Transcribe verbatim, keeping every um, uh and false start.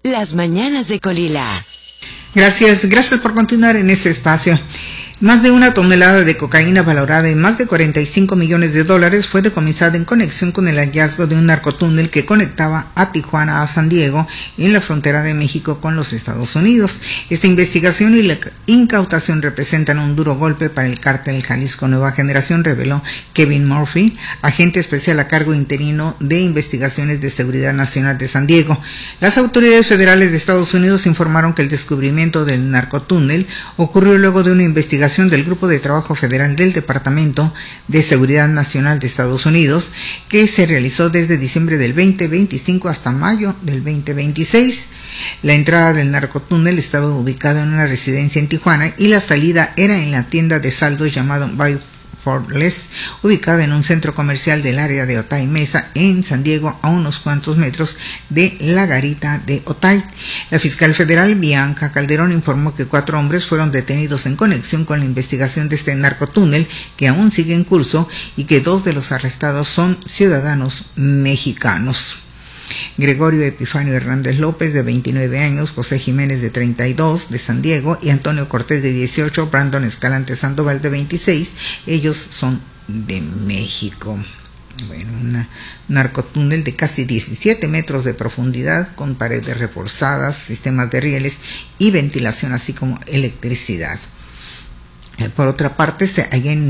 Las mañanas de Colila. Gracias, gracias por continuar en este espacio. Más de una tonelada de cocaína valorada en más de cuarenta y cinco millones de dólares fue decomisada en conexión con el hallazgo de un narcotúnel que conectaba a Tijuana a San Diego en la frontera de México con los Estados Unidos. Esta investigación y la incautación representan un duro golpe para el cártel Jalisco Nueva Generación, reveló Kevin Murphy, agente especial a cargo interino de Investigaciones de Seguridad Nacional de San Diego. Las autoridades federales de Estados Unidos informaron que el descubrimiento del narcotúnel ocurrió luego de una investigación del Grupo de Trabajo Federal del Departamento de Seguridad Nacional de Estados Unidos, que se realizó desde diciembre del veinte veinticinco hasta mayo del veinte veintiséis. La entrada del narcotúnel estaba ubicada en una residencia en Tijuana y la salida era en la tienda de saldos llamado Buy for Less, ubicada en un centro comercial del área de Otay Mesa en San Diego, a unos cuantos metros de la garita de Otay. La fiscal federal Bianca Calderón informó que cuatro hombres fueron detenidos en conexión con la investigación de este narcotúnel, que aún sigue en curso, y que dos de los arrestados son ciudadanos mexicanos. Gregorio Epifanio Hernández López, de veintinueve años, José Jiménez, de treinta y dos, de San Diego, y Antonio Cortés, de dieciocho, Brandon Escalante Sandoval, de veintiséis, ellos son de México. Bueno, un narcotúnel de casi diecisiete metros de profundidad, con paredes reforzadas, sistemas de rieles y ventilación, así como electricidad. Por otra parte, se, allá en